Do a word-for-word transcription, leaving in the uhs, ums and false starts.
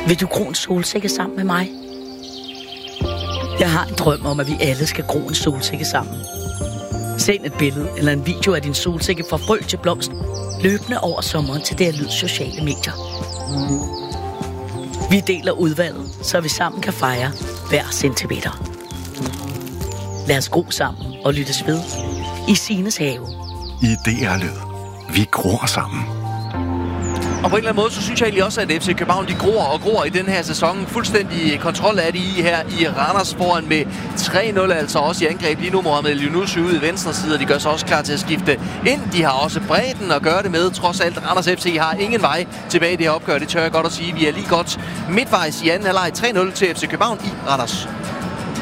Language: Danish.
Vil du gro en solsikke sammen med mig? Jeg har en drøm om, at vi alle skal gro en solsikke sammen. Send et billede eller en video af din solsikke fra frø til blomst, løbende over sommeren til det her lyd sociale medier. Vi deler udvalget, så vi sammen kan fejre hver centimeter. Lad os gro sammen og lyttes ved i Signes have. I D R-lyd. Vi gror sammen. Og på en eller anden måde, så synes jeg egentlig også, at F C København, de gror og gror i den her sæson. Fuldstændig kontrol af de i her i Randers foran med tre nul, altså også i angreb. Lige nu Mohamed El-Yunusi ude i venstre side, og de gør sig også klar til at skifte ind. De har også bredden at gøre det med. Trods alt, Randers F C har ingen vej tilbage i det her opgør. Det tør jeg godt at sige. Vi er lige godt midtvejs i anden halvleg. tre nul til F C København i Randers.